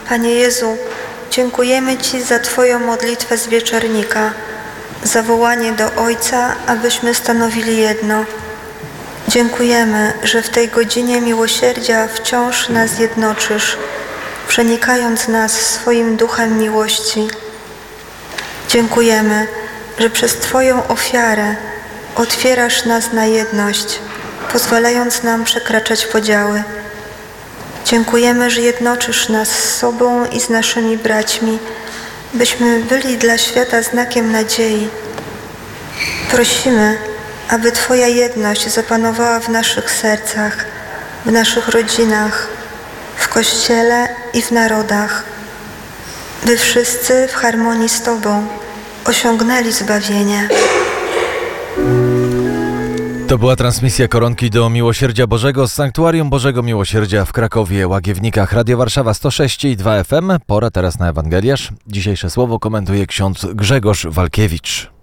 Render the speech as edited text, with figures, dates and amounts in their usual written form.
Panie Jezu, dziękujemy Ci za Twoją modlitwę z wieczornika, za wołanie do Ojca, abyśmy stanowili jedno. Dziękujemy, że w tej godzinie miłosierdzia wciąż nas jednoczysz, przenikając nas swoim duchem miłości. Dziękujemy, że przez Twoją ofiarę otwierasz nas na jedność, pozwalając nam przekraczać podziały. Dziękujemy, że jednoczysz nas z sobą i z naszymi braćmi, byśmy byli dla świata znakiem nadziei. Prosimy, aby Twoja jedność zapanowała w naszych sercach, w naszych rodzinach, w Kościele i w narodach, by wszyscy w harmonii z Tobą osiągnęli zbawienie. To była transmisja Koronki do Miłosierdzia Bożego z Sanktuarium Bożego Miłosierdzia w Krakowie, Łagiewnikach. Radio Warszawa 106,2 FM. Pora teraz na Ewangeliarz. Dzisiejsze słowo komentuje ksiądz Grzegorz Walkiewicz.